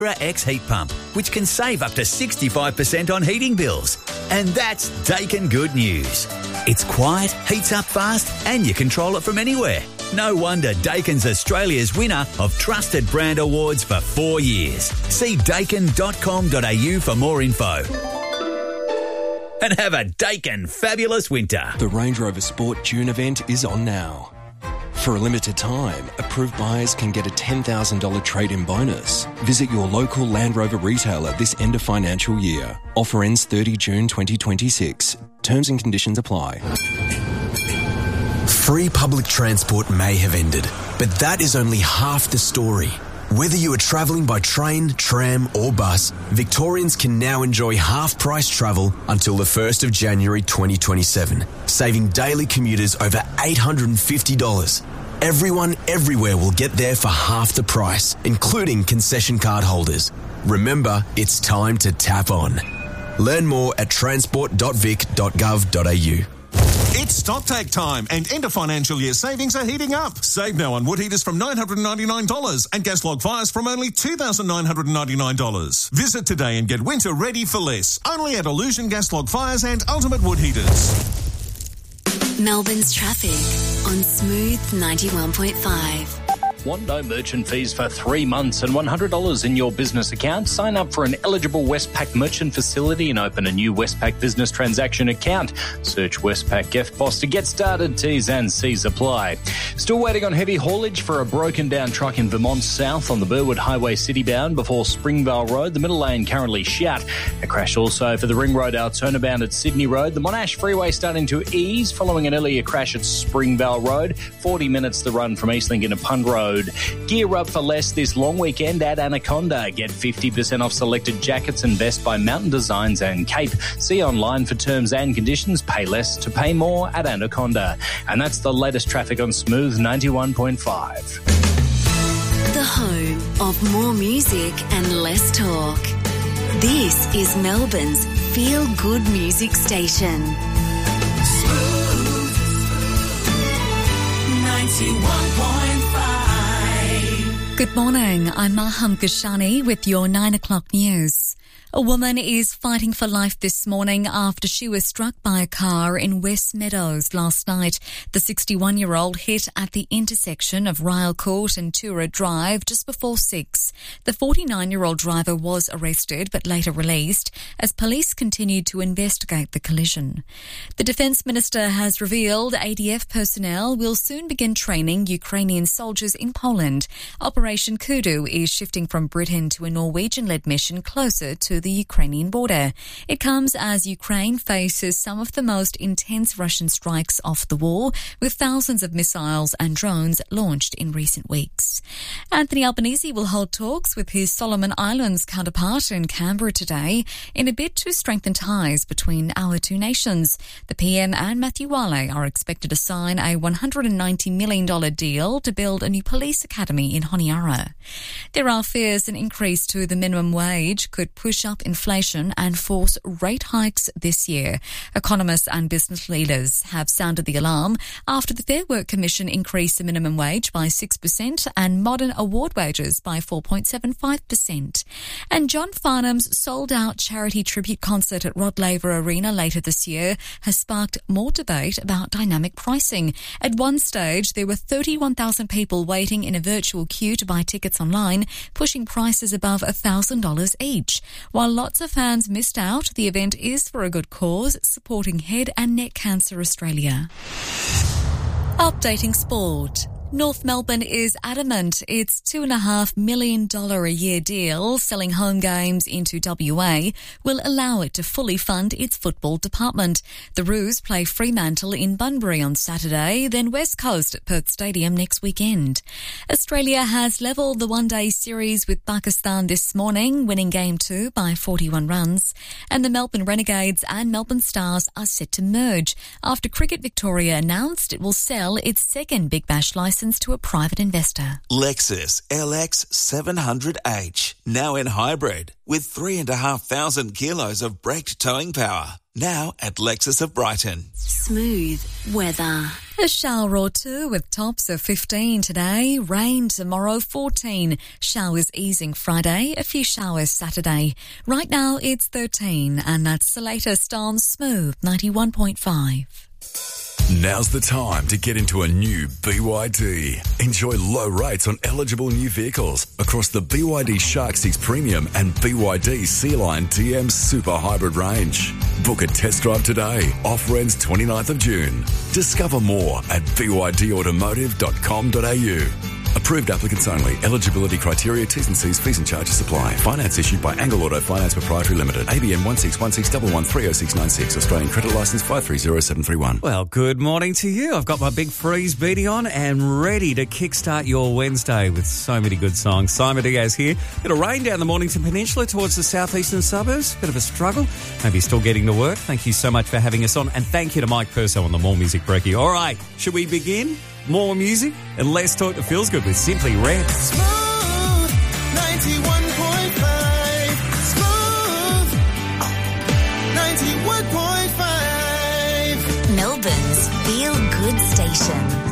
X heat pump, which can save up to 65% on heating bills. And that's Daikin good news. It's quiet, heats up fast, and you control it from anywhere. No wonder Daikin's Australia's winner of Trusted Brand Awards for 4 years. See daikin.com.au for more info. And have a Daikin fabulous winter. The Range Rover Sport June event is on now. For a limited time, approved buyers can get a $10,000 trade-in bonus. Visit your local Land Rover retailer this end of financial year. Offer ends 30 June 2026. Terms and conditions apply. Free public transport may have ended, but that is only half the story. Whether you are travelling by train, tram or bus, Victorians can now enjoy half-price travel until the 1st of January 2027, saving daily commuters over $850. Everyone, everywhere will get there for half the price, including concession card holders. Remember, it's time to tap on. Learn more at transport.vic.gov.au. It's stocktake time and end of financial year savings are heating up. Save now on wood heaters from $999 and gas log fires from only $2,999. Visit today and get winter ready for less. Only at Illusion Gas Log Fires and Ultimate Wood Heaters. Melbourne's traffic on Smooth 91.5. Want no merchant fees for 3 months and $100 in your business account? Sign up for an eligible Westpac merchant facility and open a new Westpac business transaction account. Search Westpac GEFBOSS to get started. T's and C's apply. Still waiting on heavy haulage for a broken down truck in Vermont South on the Burwood Highway citybound before Springvale Road. The middle lane currently shut. A crash also for the Ring Road out turnabout at Sydney Road. The Monash Freeway starting to ease following an earlier crash at Springvale Road. 40 minutes the run from Eastlink into Pund Road. Gear up for less this long weekend at Anaconda. Get 50% off selected jackets and vests by Mountain Designs and Cape. See online for terms and conditions. Pay less to pay more at Anaconda. And that's the latest traffic on Smooth 91.5. The home of more music and less talk. This is Melbourne's feel-good music station. Smooth 91.5. Good morning, I'm Maham Gashani with your 9 o'clock news. A woman is fighting for life this morning after she was struck by a car in West Meadows last night. The 61-year-old hit at the intersection of Ryle Court and Tura Drive just before 6. The 49-year-old driver was arrested but later released as police continued to investigate the collision. The Defence Minister has revealed ADF personnel will soon begin training Ukrainian soldiers in Poland. Operation Kudu is shifting from Britain to a Norwegian-led mission closer to the Ukrainian border. It comes as Ukraine faces some of the most intense Russian strikes of the war, with thousands of missiles and drones launched in recent weeks. Anthony Albanese will hold talks with his Solomon Islands counterpart in Canberra today in a bid to strengthen ties between our two nations. The PM and Matthew Wale are expected to sign a $190 million deal to build a new police academy in Honiara. There are fears an increase to the minimum wage could push up inflation and force rate hikes this year. Economists and business leaders have sounded the alarm after the Fair Work Commission increased the minimum wage by 6% and modern award wages by 4.75%. And John Farnham's sold-out charity tribute concert at Rod Laver Arena later this year has sparked more debate about dynamic pricing. At one stage, there were 31,000 people waiting in a virtual queue to buy tickets online, pushing prices above $1,000 each. While lots of fans missed out, the event is for a good cause, supporting Head and Neck Cancer Australia. Updating sport. North Melbourne is adamant its $2.5 million a year deal selling home games into WA will allow it to fully fund its football department. The Roos play Fremantle in Bunbury on Saturday, then West Coast at Perth Stadium next weekend. Australia has levelled the one-day series with Pakistan this morning, winning Game 2 by 41 runs. And the Melbourne Renegades and Melbourne Stars are set to merge after Cricket Victoria announced it will sell its second Big Bash licence to a private investor. Lexus LX 700H, now in hybrid, with 3,500 kilos of braked towing power. Now at Lexus of Brighton. Smooth weather. A shower or two with tops of 15 today, rain tomorrow 14, showers easing Friday, a few showers Saturday. Right now it's 13 and that's the latest on Smooth 91.5. Now's the time to get into a new BYD. Enjoy low rates on eligible new vehicles across the BYD Shark 6 Premium and BYD Sea-Line DM Super Hybrid range. Book a test drive today. Offer ends 29th of June. Discover more at bydautomotive.com.au. Approved applicants only. Eligibility criteria, T's and C's, fees and charges apply. Finance issued by Angle Auto Finance Proprietary Limited. ABN 16161130696. Australian credit licence 530731. Well, good morning to you. I've got my big freeze beanie on and ready to kickstart your Wednesday with so many good songs. Simon Diaz here. Bit of rain down the Mornington Peninsula towards the southeastern suburbs. Bit of a struggle. Maybe still getting to work. Thank you so much for having us on. And thank you to Mike Purcell on the More Music Brekkie. All right, should we begin? More music and less talk that feels good with Simply Red. Smooth 91.5. Smooth 91.5. Melbourne's Feel Good Station.